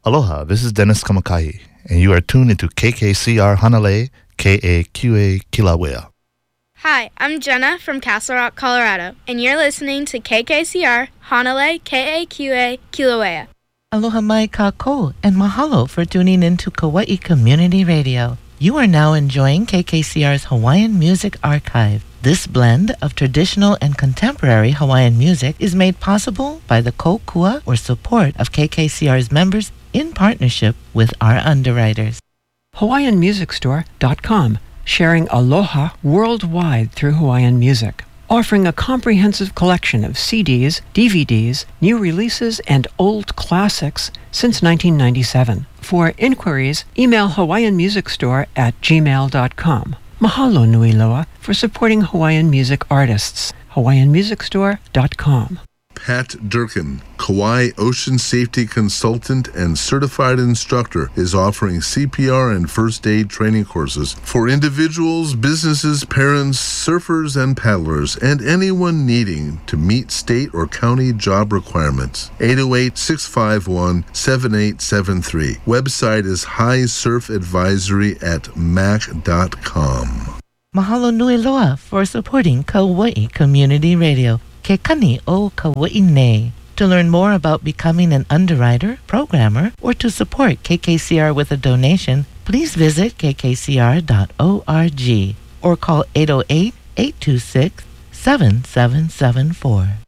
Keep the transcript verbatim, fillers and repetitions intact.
Aloha, this is Dennis Kamakahi, and you are tuned into K K C R Hanalei, K A Q A Kilauea. Hi, I'm Jenna from Castle Rock, Colorado, and you're listening to K K C R Hanalei, K A Q A Kilauea. Aloha mai kākou, and mahalo for tuning into Kauai Community Radio. You are now enjoying K K C R's Hawaiian Music Archive. This blend of traditional and contemporary Hawaiian music is made possible by the kokua or support of K K C R's members in partnership with our underwriters. Hawaiian Music Store dot com, sharing aloha worldwide through Hawaiian music. Offering a comprehensive collection of C Ds, D V Ds, new releases, and old classics since nineteen ninety-seven. For inquiries, email Hawaiian Music Store at gmail dot com. Mahalo nui loa for supporting Hawaiian music artists. Hawaiian Music Store dot com. Pat Durkin, Kauai Ocean Safety Consultant and Certified Instructor, is offering C P R and first aid training courses for individuals, businesses, parents, surfers, and paddlers, and anyone needing to meet state or county job requirements. eight oh eight, six five one, seven eight seven three. Website is high surf advisory at mac dot com. Mahalo nui loa for supporting Kauai Community Radio. Ke kani o Kauai nei. To learn more about becoming an underwriter, programmer, or to support K K C R with a donation, please visit k k c r dot org or call eight oh eight, eight two six, seven seven seven four.